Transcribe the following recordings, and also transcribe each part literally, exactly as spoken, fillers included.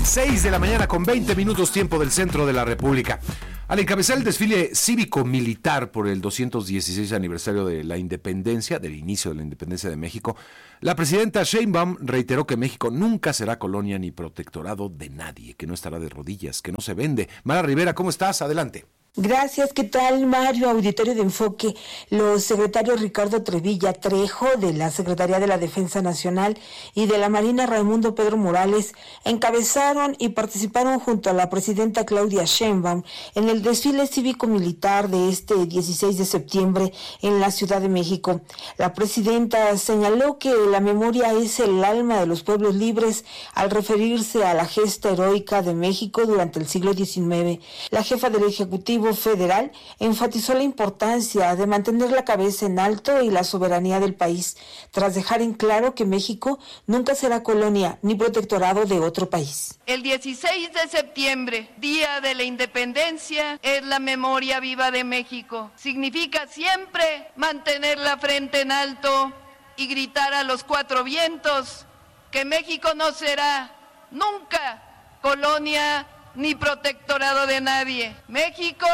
seis de la mañana con veinte minutos tiempo del centro de la República. Al encabezar el desfile cívico-militar por el doscientos dieciséis aniversario de la independencia, del inicio de la independencia de México, la presidenta Sheinbaum reiteró que México nunca será colonia ni protectorado de nadie, que no estará de rodillas, que no se vende. Mara Rivera, ¿cómo estás? Adelante. Gracias, ¿qué tal, Mario? Auditorio de Enfoque. Los secretarios Ricardo Trevilla Trejo, de la Secretaría de la Defensa Nacional, y de la Marina Raimundo Pedro Morales, encabezaron y participaron junto a la presidenta Claudia Sheinbaum en el desfile cívico-militar de este dieciséis de septiembre en la Ciudad de México. La presidenta señaló que la memoria es el alma de los pueblos libres al referirse a la gesta heroica de México durante el siglo diecinueve. La jefa del Ejecutivo Federal enfatizó la importancia de mantener la cabeza en alto y la soberanía del país, tras dejar en claro que México nunca será colonia ni protectorado de otro país. El dieciséis de septiembre, Día de la Independencia, es la memoria viva de México. Significa siempre mantener la frente en alto y gritar a los cuatro vientos que México no será nunca colonia ni protectorado de nadie. México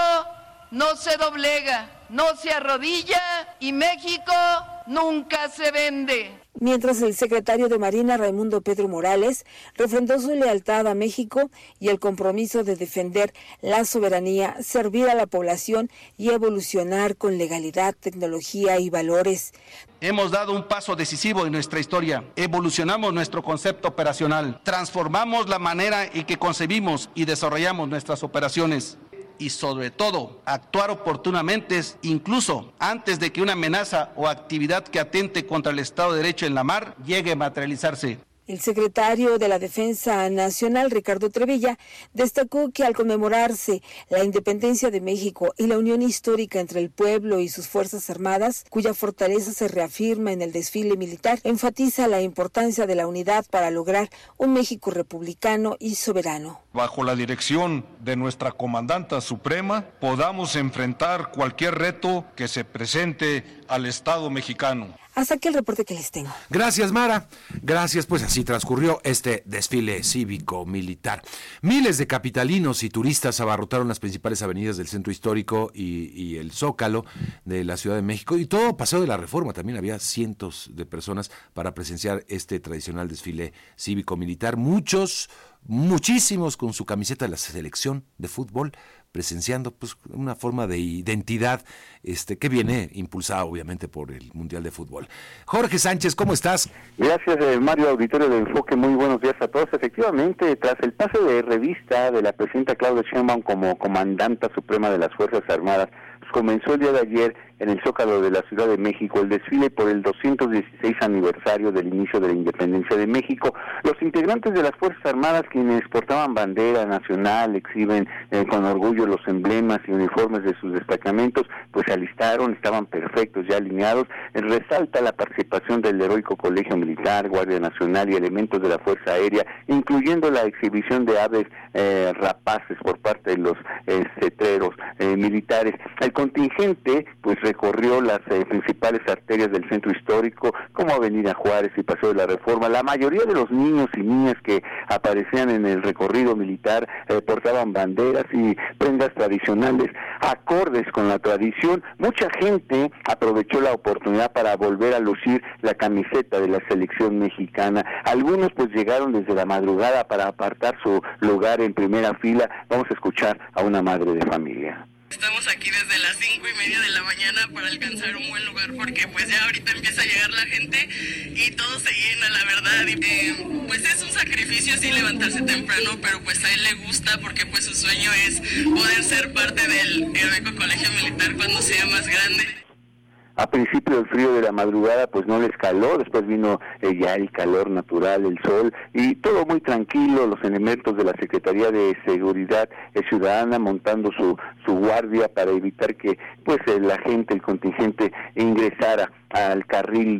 no se doblega, no se arrodilla y México nunca se vende. Mientras el secretario de Marina, Raimundo Pedro Morales, refrendó su lealtad a México y el compromiso de defender la soberanía, servir a la población y evolucionar con legalidad, tecnología y valores. Hemos dado un paso decisivo en nuestra historia, evolucionamos nuestro concepto operacional, transformamos la manera en que concebimos y desarrollamos nuestras operaciones. Y sobre todo, actuar oportunamente, incluso antes de que una amenaza o actividad que atente contra el Estado de Derecho en la mar llegue a materializarse. El secretario de la Defensa Nacional, Ricardo Trevilla, destacó que al conmemorarse la independencia de México y la unión histórica entre el pueblo y sus Fuerzas Armadas, cuya fortaleza se reafirma en el desfile militar, enfatiza la importancia de la unidad para lograr un México republicano y soberano. Bajo la dirección de nuestra comandanta suprema, podamos enfrentar cualquier reto que se presente al Estado mexicano. Hasta aquí el reporte que les tengo. Gracias, Mara. Gracias, pues así transcurrió este desfile cívico-militar. Miles de capitalinos y turistas abarrotaron las principales avenidas del centro histórico y, y el Zócalo de la Ciudad de México. Y todo Paseo de la Reforma, también había cientos de personas para presenciar este tradicional desfile cívico-militar. Muchos, muchísimos con su camiseta de la selección de fútbol, presenciando pues una forma de identidad este que viene impulsada obviamente por el Mundial de Fútbol. Jorge Sánchez, ¿cómo estás? Gracias, eh, Mario, auditorio de Enfoque, muy buenos días a todos. Efectivamente, tras el pase de revista de la presidenta Claudia Sheinbaum como comandanta suprema de las Fuerzas Armadas, pues comenzó el día de ayer en el Zócalo de la Ciudad de México el desfile por el doscientos dieciséis aniversario del inicio de la independencia de México. Los integrantes de las Fuerzas Armadas, quienes portaban bandera nacional, exhiben eh, con orgullo los emblemas y uniformes de sus destacamentos, pues se alistaron, estaban perfectos, ya alineados. Eh, resalta la participación del heroico Colegio Militar, Guardia Nacional y elementos de la Fuerza Aérea, incluyendo la exhibición de aves eh, rapaces por parte de los eh, cetreros eh, militares. El contingente, pues, recorrió las eh, principales arterias del centro histórico, como Avenida Juárez y Paseo de la Reforma. La mayoría de los niños y niñas que aparecían en el recorrido militar eh, portaban banderas y prendas tradicionales acordes con la tradición. Mucha gente aprovechó la oportunidad para volver a lucir la camiseta de la selección mexicana. Algunos pues llegaron desde la madrugada para apartar su lugar en primera fila. Vamos a escuchar a una madre de familia. Estamos aquí desde las cinco y media de la mañana para alcanzar un buen lugar porque pues ya ahorita empieza a llegar la gente y todo se llena, la verdad. Y, eh, pues es un sacrificio sí levantarse temprano, pero pues a él le gusta porque pues su sueño es poder ser parte del heroico Colegio Militar cuando sea más grande. A principio el frío de la madrugada pues no les caló, después vino eh, ya el calor natural, el sol, y todo muy tranquilo, los elementos de la Secretaría de Seguridad eh, Ciudadana montando su su guardia para evitar que pues eh, la gente, el contingente ingresara al carril de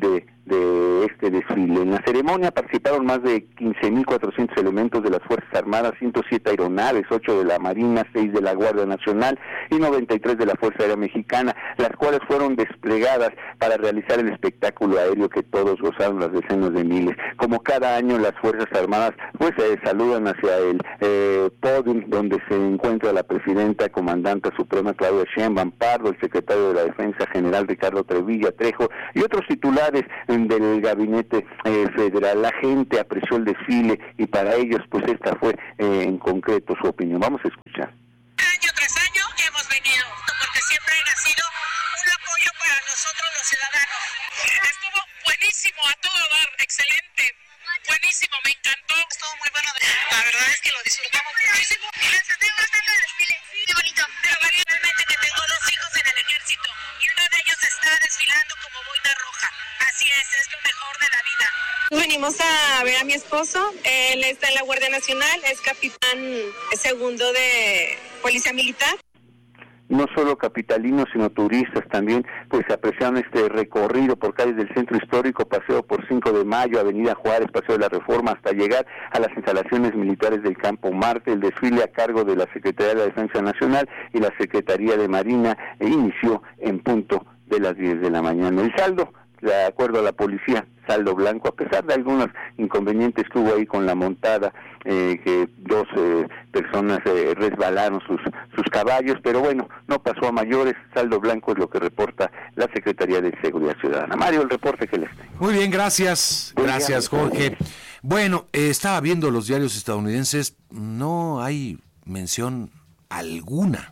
de este desfile. En la ceremonia participaron más de quince mil cuatrocientos elementos de las Fuerzas Armadas, ciento siete aeronaves, ocho de la Marina, seis de la Guardia Nacional y noventa y tres de la Fuerza Aérea Mexicana, las cuales fueron desplegadas para realizar el espectáculo aéreo que todos gozaron, las decenas de miles. Como cada año, las Fuerzas Armadas pues eh, saludan hacia el eh, podium donde se encuentra la presidenta comandante suprema Claudia Sheinbaum Pardo, el secretario de la Defensa General Ricardo Trevilla Trejo y otros titulares del gabinete eh, federal. La gente apreció el desfile y para ellos pues esta fue eh, en concreto su opinión. Vamos a escuchar. Año tras año hemos venido porque siempre ha sido un apoyo para nosotros los ciudadanos. Estuvo buenísimo, a todo dar, excelente, buenísimo, me encantó, estuvo muy bueno. La verdad es que lo disfrutamos muchísimo. Y les estoy gustando el desfile, qué bonito. Pero realmente que tengo dos hijos en el ejército y uno de ellos está desfilando como boina roja. Así es, es lo mejor de la vida. Venimos a ver a mi esposo, él está en la Guardia Nacional, es capitán segundo de Policía Militar. No solo capitalinos, sino turistas también, pues apreciaron este recorrido por calles del centro histórico, paseo por cinco de mayo, Avenida Juárez, Paseo de la Reforma, hasta llegar a las instalaciones militares del Campo Marte. El desfile a cargo de la Secretaría de la Defensa Nacional y la Secretaría de Marina e inició en punto de las diez de la mañana. El saldo, de acuerdo a la policía, saldo blanco, a pesar de algunos inconvenientes que hubo ahí con la montada, eh, que dos eh, personas eh, resbalaron sus sus caballos, pero bueno, no pasó a mayores, saldo blanco es lo que reporta la Secretaría de Seguridad Ciudadana. Mario, el reporte que les tengo. Muy bien, gracias, Muy gracias bien. Jorge. Bueno, eh, estaba viendo los diarios estadounidenses, no hay mención alguna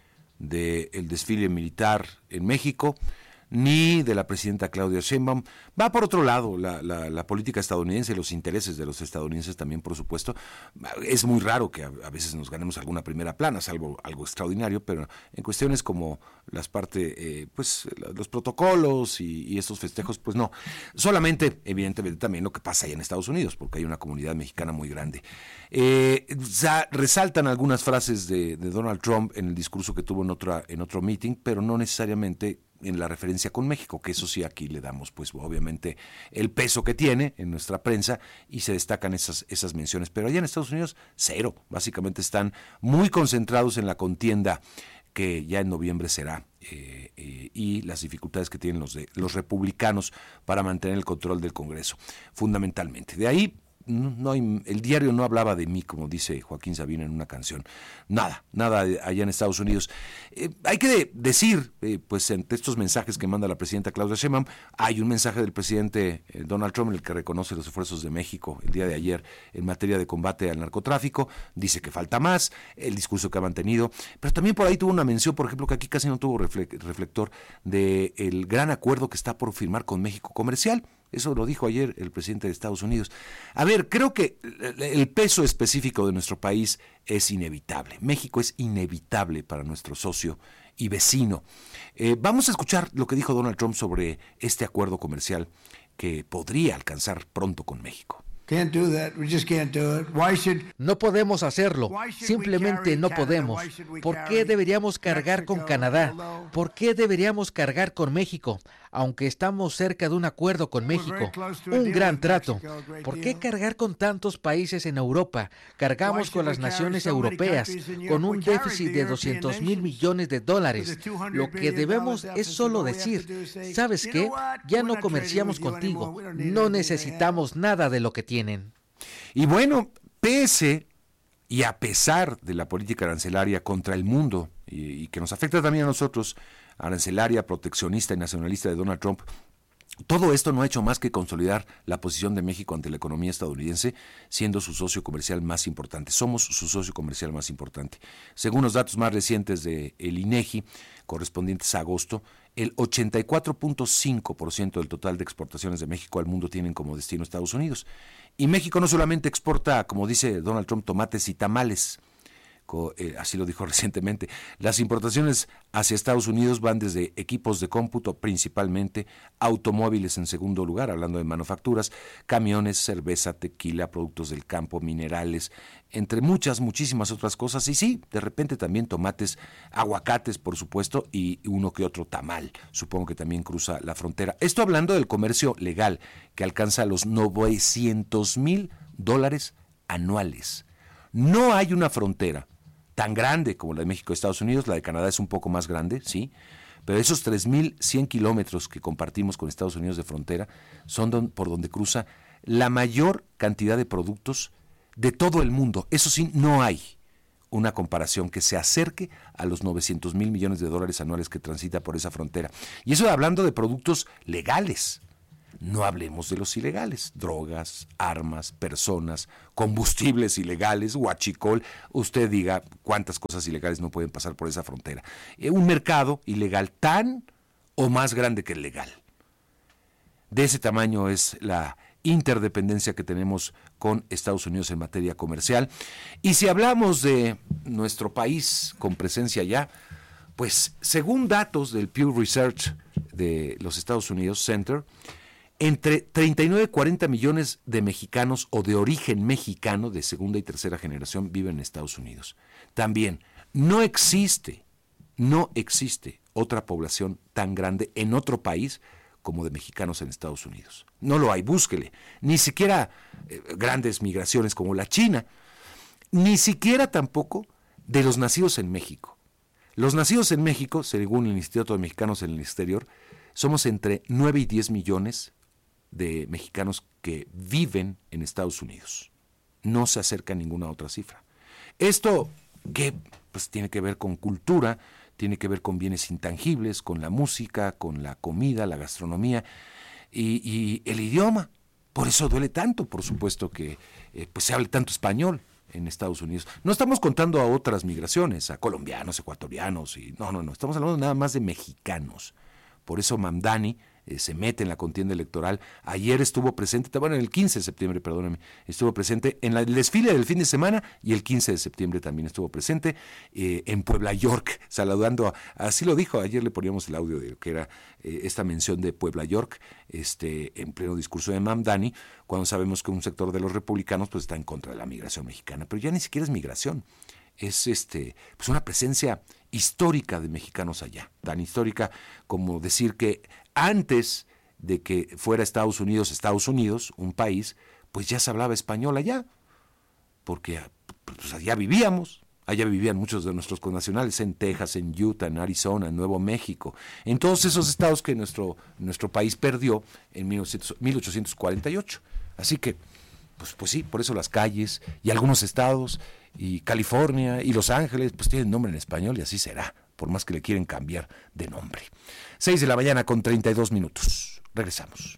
del desfile militar en México, ni de la presidenta Claudia Sheinbaum. Va por otro lado la, la, la política estadounidense, los intereses de los estadounidenses también, por supuesto. Es muy raro que a, a veces nos ganemos alguna primera plana, es algo, algo extraordinario, pero en cuestiones como las partes, eh, pues los protocolos y, y estos festejos, pues no. Solamente, evidentemente, también lo que pasa allá en Estados Unidos, porque hay una comunidad mexicana muy grande. Eh, ya resaltan algunas frases de, de Donald Trump en el discurso que tuvo en, otra, en otro meeting, pero no necesariamente en la referencia con México, que eso sí aquí le damos pues obviamente el peso que tiene en nuestra prensa y se destacan esas, esas menciones, pero allá en Estados Unidos cero, básicamente están muy concentrados en la contienda que ya en noviembre será eh, eh, y las dificultades que tienen los, de, los republicanos para mantener el control del Congreso, fundamentalmente. De ahí No, no hay, el diario no hablaba de mí, como dice Joaquín Sabina en una canción. Nada, nada allá en Estados Unidos. Eh, hay que de, decir, eh, pues entre estos mensajes que manda la presidenta Claudia Sheinbaum, hay un mensaje del presidente eh, Donald Trump en el que reconoce los esfuerzos de México el día de ayer en materia de combate al narcotráfico, dice que falta más, el discurso que ha mantenido, pero también por ahí tuvo una mención, por ejemplo, que aquí casi no tuvo reflector, de el gran acuerdo que está por firmar con México comercial. Eso lo dijo ayer el presidente de Estados Unidos. A ver, creo que el peso específico de nuestro país es inevitable. México es inevitable para nuestro socio y vecino. Eh, vamos a escuchar lo que dijo Donald Trump sobre este acuerdo comercial que podría alcanzar pronto con México. No podemos hacerlo, simplemente no podemos. ¿Por qué deberíamos cargar con Canadá? ¿Por qué deberíamos cargar con México? Aunque estamos cerca de un acuerdo con México, un gran trato. ¿Por qué cargar con tantos países en Europa? Cargamos con las naciones europeas, con un déficit de doscientos mil millones de dólares. Lo que debemos es solo decir, ¿sabes qué? Ya no comerciamos contigo, no necesitamos nada de lo que tienen. Y bueno, pese y a pesar de la política arancelaria contra el mundo y, y que nos afecta también a nosotros, arancelaria, proteccionista y nacionalista de Donald Trump, todo esto no ha hecho más que consolidar la posición de México ante la economía estadounidense, siendo su socio comercial más importante. Somos su socio comercial más importante. Según los datos más recientes del INEGI, correspondientes a agosto, el ochenta y cuatro punto cinco por ciento del total de exportaciones de México al mundo tienen como destino Estados Unidos. Y México no solamente exporta, como dice Donald Trump, tomates y tamales, Eh, así lo dijo recientemente. Las importaciones hacia Estados Unidos van desde equipos de cómputo principalmente, automóviles en segundo lugar, hablando de manufacturas, camiones, cerveza, tequila, productos del campo, minerales, entre muchas, muchísimas otras cosas. Y sí, de repente también tomates, aguacates, por supuesto, y uno que otro tamal. Supongo que también cruza la frontera. Esto hablando del comercio legal, que alcanza los novecientos mil dólares anuales. No hay una frontera tan grande como la de México y Estados Unidos. La de Canadá es un poco más grande, sí, pero esos tres mil cien kilómetros que compartimos con Estados Unidos de frontera son don, por donde cruza la mayor cantidad de productos de todo el mundo. Eso sí, no hay una comparación que se acerque a los novecientos mil millones de dólares anuales que transita por esa frontera. Y eso hablando de productos legales. No hablemos de los ilegales, drogas, armas, personas, combustibles ilegales, huachicol. Usted diga cuántas cosas ilegales no pueden pasar por esa frontera. Eh, un mercado ilegal tan o más grande que el legal. De ese tamaño es la interdependencia que tenemos con Estados Unidos en materia comercial. Y si hablamos de nuestro país con presencia allá, pues según datos del Pew Research de los Estados Unidos Center, entre treinta y nueve y cuarenta millones de mexicanos o de origen mexicano de segunda y tercera generación viven en Estados Unidos. También no existe, no existe otra población tan grande en otro país como de mexicanos en Estados Unidos. No lo hay, búsquele. Ni siquiera eh, grandes migraciones como la China, ni siquiera tampoco de los nacidos en México. Los nacidos en México, según el Instituto de Mexicanos en el Exterior, somos entre nueve y diez millones de mexicanos que viven en Estados Unidos. No se acerca a ninguna otra cifra. Esto que pues tiene que ver con cultura, tiene que ver con bienes intangibles, con la música, con la comida, la gastronomía y, y el idioma. Por eso duele tanto, por supuesto, que eh, pues se hable tanto español en Estados Unidos. No estamos contando a otras migraciones, a colombianos, ecuatorianos, y no, no, no, estamos hablando nada más de mexicanos. Por eso Mamdani eh, se mete en la contienda electoral. Ayer estuvo presente, bueno, el quince de septiembre, perdóname, estuvo presente en la, el desfile del fin de semana y el quince de septiembre también estuvo presente eh, en Puebla, York, saludando, a, así lo dijo, ayer le poníamos el audio de lo que era eh, esta mención de Puebla, York, este, en pleno discurso de Mamdani, cuando sabemos que un sector de los republicanos pues está en contra de la migración mexicana, pero ya ni siquiera es migración. Es este pues una presencia histórica de mexicanos allá, tan histórica como decir que antes de que fuera Estados Unidos, Estados Unidos, un país, pues ya se hablaba español allá, porque pues allá vivíamos, allá vivían muchos de nuestros connacionales en Texas, en Utah, en Arizona, en Nuevo México, en todos esos estados que nuestro, nuestro país perdió en mil ochocientos cuarenta y ocho. Así que, pues, pues sí, por eso las calles y algunos estados y California y Los Ángeles pues tienen nombre en español y así será, por más que le quieren cambiar de nombre. seis de la mañana con treinta y dos minutos. Regresamos.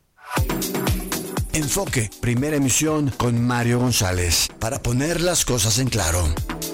Enfoque, primera emisión con Mario González, para poner las cosas en claro.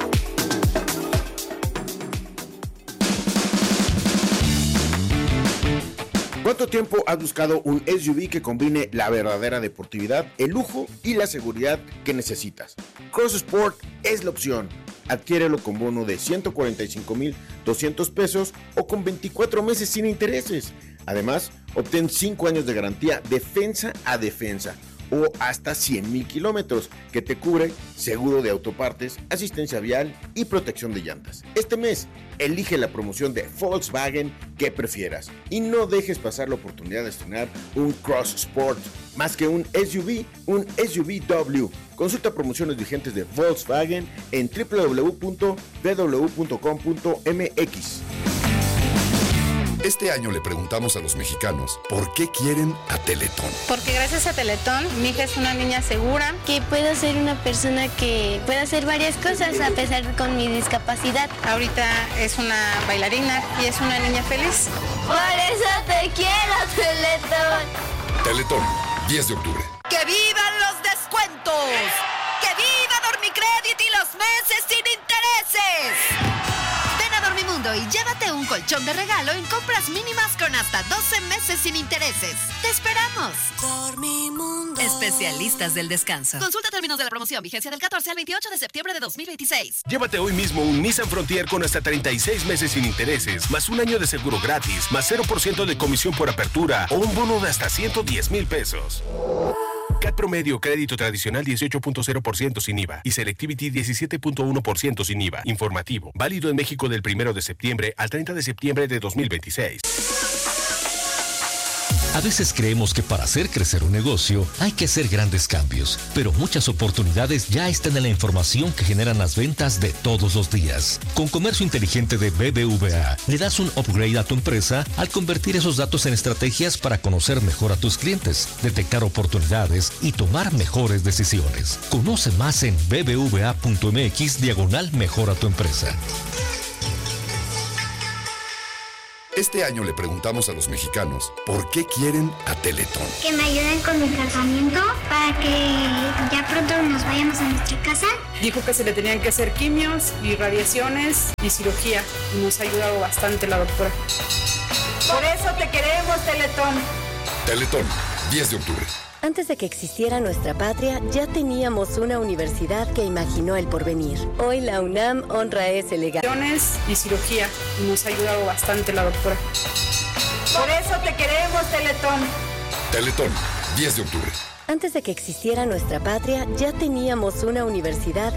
¿Cuánto tiempo has buscado un S U V que combine la verdadera deportividad, el lujo y la seguridad que necesitas? Cross Sport es la opción. Adquiérelo con bono de ciento cuarenta y cinco mil doscientos pesos o con veinticuatro meses sin intereses. Además, obtén cinco años de garantía defensa a defensa o hasta cien mil kilómetros que te cubre seguro de autopartes, asistencia vial y protección de llantas. Este mes, elige la promoción de Volkswagen que prefieras y no dejes pasar la oportunidad de estrenar un Cross Sport. Más que un S U V, un S U V W. Consulta promociones vigentes de Volkswagen en doble u doble u doble u punto b w punto com punto m x. Este año le preguntamos a los mexicanos por qué quieren a Teletón. Porque gracias a Teletón, mi hija es una niña segura. Que puedo ser una persona que pueda hacer varias cosas a pesar de con mi discapacidad. Ahorita es una bailarina y es una niña feliz. Por eso te quiero, Teletón. Teletón, diez de octubre. ¡Que vivan los descuentos! ¡Que viva Dormicrédito y los meses sin intereses! Ven a Dormimundo Dormimundo y llévate un colchón de regalo en compras mínimas con hasta doce meses sin intereses. ¡Te esperamos! Dormimundo. Especialistas del descanso. Consulta términos de la promoción. Vigencia del catorce al veintiocho de septiembre de dos mil veintiséis. Llévate hoy mismo un Nissan Frontier con hasta treinta y seis meses sin intereses, más un año de seguro gratis, más cero por ciento de comisión por apertura o un bono de hasta ciento diez mil pesos. C A T promedio, crédito tradicional dieciocho punto cero por ciento sin I V A y Selectivity diecisiete punto uno por ciento sin I V A. Informativo. Válido en México del primero de septiembre al treinta de septiembre de dos mil veintiséis. A veces creemos que para hacer crecer un negocio hay que hacer grandes cambios, pero muchas oportunidades ya están en la información que generan las ventas de todos los días. Con Comercio Inteligente de B B V A, le das un upgrade a tu empresa al convertir esos datos en estrategias para conocer mejor a tus clientes, detectar oportunidades y tomar mejores decisiones. Conoce más en bbva.mx diagonal mejora tu empresa. Este año le preguntamos a los mexicanos por qué quieren a Teletón. Que me ayuden con mi tratamiento para que ya pronto nos vayamos a nuestra casa. Dijo que se le tenían que hacer quimios y radiaciones y cirugía. Y nos ha ayudado bastante la doctora. Por eso te queremos, Teletón. Teletón, diez de octubre. Antes de que existiera nuestra patria, ya teníamos una universidad que imaginó el porvenir. Hoy la UNAM honra ese legado. Y cirugía. Y nos ha ayudado bastante la doctora. Por eso te queremos, Teletón. Teletón, diez de octubre. Antes de que existiera nuestra patria, ya teníamos una universidad